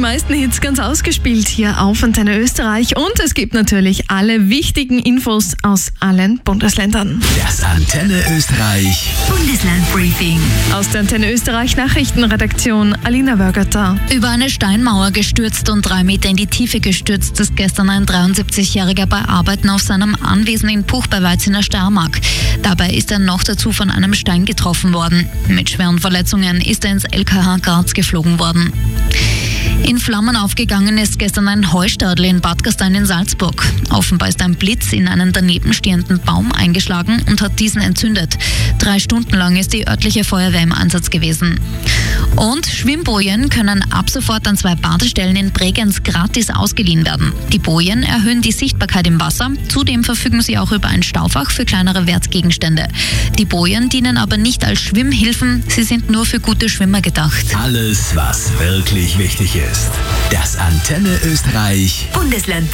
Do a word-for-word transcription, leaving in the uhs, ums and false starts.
meisten Hits ganz ausgespielt hier auf Antenne Österreich. Und es gibt natürlich alle wichtigen Infos aus allen Bundesländern. Das Antenne Österreich Bundesland-Briefing. Aus der Antenne Österreich Nachrichtenredaktion Alina Wörgerter. Über eine Steinmauer gestürzt und drei Meter in die Tiefe gestürzt ist gestern ein dreiundsiebzigjähriger bei Arbeiten auf seinem Anwesen in Puch bei Weiz in der Steiermark. Dabei ist er noch dazu von einem Stein getroffen worden. Mit schweren Verletzungen ist er ins L K H Graz geflogen worden. In Flammen aufgegangen ist gestern ein Heustadel in Bad Gastein in Salzburg. Offenbar ist ein Blitz in einen daneben stehenden Baum eingeschlagen und hat diesen entzündet. Drei Stunden lang ist die örtliche Feuerwehr im Einsatz gewesen. Und Schwimmbojen können ab sofort an zwei Badestellen in Bregenz gratis ausgeliehen werden. Die Bojen erhöhen die Sichtbarkeit im Wasser. Zudem verfügen sie auch über ein Staufach für kleinere Wertgegenstände. Die Bojen dienen aber nicht als Schwimmhilfen, sie sind nur für gute Schwimmer gedacht. Alles, was wirklich wichtig ist. Das Antenne Österreich Bundesland